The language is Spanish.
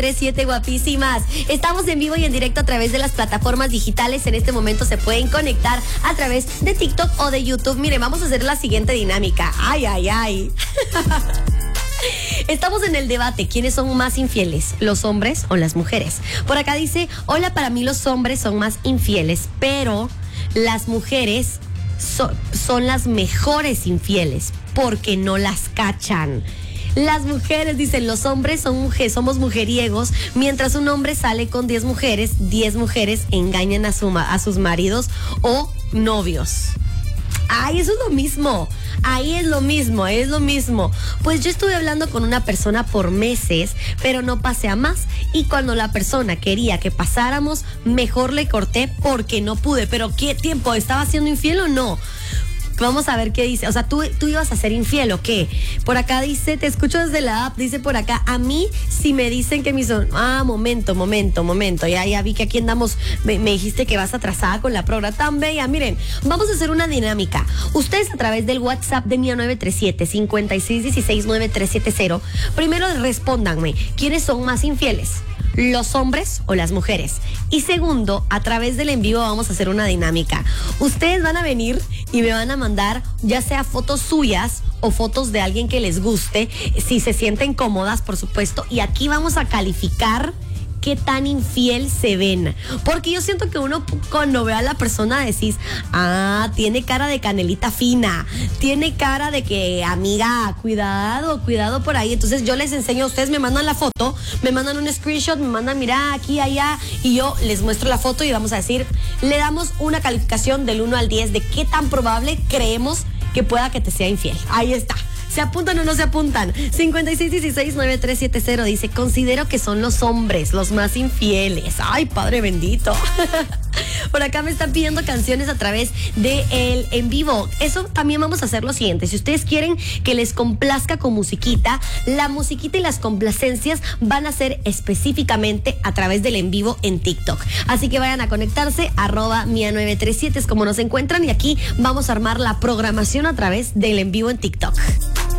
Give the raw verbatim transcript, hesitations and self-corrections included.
tres siete, guapísimas. Estamos en vivo y en directo a través de las plataformas digitales. En este momento se pueden conectar a través de TikTok o de YouTube. Miren, vamos a hacer la siguiente dinámica. Ay, ay, ay. Estamos en el debate. ¿Quiénes son más infieles? ¿Los hombres o las mujeres? Por acá dice, hola, para mí los hombres son más infieles, pero las mujeres so, son las mejores infieles porque no las cachan. Las mujeres, dicen, los hombres son mujeres, somos mujeriegos, mientras un hombre sale con diez mujeres, diez mujeres engañan a, su, a sus maridos o novios. Ay, eso es lo mismo. Ahí es lo mismo, es lo mismo. Pues yo estuve hablando con una persona por meses, pero no pasé a más. Y cuando la persona quería que pasáramos, mejor le corté porque no pude. Pero ¿qué tiempo? ¿Estaba siendo infiel o no? Vamos a ver qué dice. O sea, ¿tú, tú ibas a ser infiel o qué? Por acá dice, te escucho desde la app, dice por acá, a mí si me dicen que mi son... Ah, momento, momento, momento. Ya, ya vi que aquí andamos, me, me dijiste que vas atrasada con la programa tan bella. Miren, vamos a hacer una dinámica. Ustedes a través del WhatsApp de Mía nueve tres siete, cinco seis uno seis, nueve tres siete cero, primero respóndanme, ¿quiénes son más infieles? ¿Los hombres o las mujeres? Y segundo, a través del en vivo vamos a hacer una dinámica. Ustedes van a venir y me van a mandar ya sea fotos suyas o fotos de alguien que les guste, si se sienten cómodas, por supuesto, y aquí vamos a calificar qué tan infiel se ven. Porque yo siento que uno cuando ve a la persona decís, ah, tiene cara de canelita fina, tiene cara de que, amiga, cuidado, cuidado por ahí. Entonces yo les enseño, ustedes me mandan la foto, me mandan un screenshot, me mandan, mira, aquí, allá, y yo les muestro la foto y vamos a decir, le damos una calificación del uno al diez de qué tan probable creemos que pueda que te sea infiel. Ahí está. ¿Se apuntan o no se apuntan? cinco seis uno seis, nueve tres siete cero dice, considero que son los hombres los más infieles. Ay, Padre bendito. Por acá me están pidiendo canciones a través de el en vivo. Eso también vamos a hacer lo siguiente. Si ustedes quieren que les complazca con musiquita, la musiquita y las complacencias van a ser específicamente a través del en vivo en TikTok. Así que vayan a conectarse, arroba Mía nueve tres siete es como nos encuentran, y aquí vamos a armar la programación a través del en vivo en TikTok.